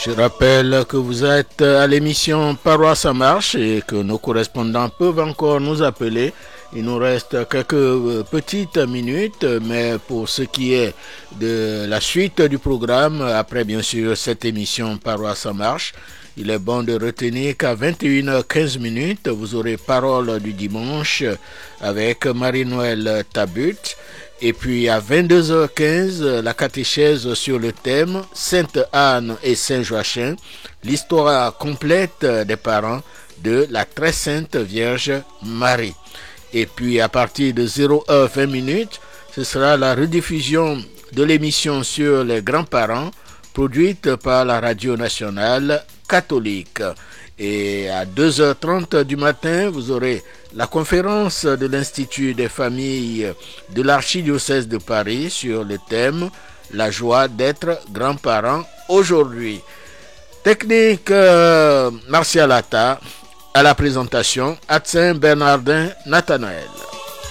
Je rappelle que vous êtes à l'émission Paroisse en marche et que nos correspondants peuvent encore nous appeler. Il nous reste quelques petites minutes, mais pour ce qui est de la suite du programme, après bien sûr cette émission Paroisse en marche, il est bon de retenir qu'à 21h15, vous aurez Parole du dimanche avec Marie-Noël Tabut. Et puis à 22h15, la catéchèse sur le thème Sainte Anne et Saint Joachim, l'histoire complète des parents de la très sainte Vierge Marie. Et puis à partir de 0h20, ce sera la rediffusion de l'émission sur les grands-parents produite par la radio nationale catholique. Et à 2h30 du matin, vous aurez la conférence de l'Institut des familles de l'Archidiocèse de Paris sur le thème « La joie d'être grands-parents aujourd'hui ». Technique Martial Atta, à la présentation, Atsin Bernardin Nathanaël.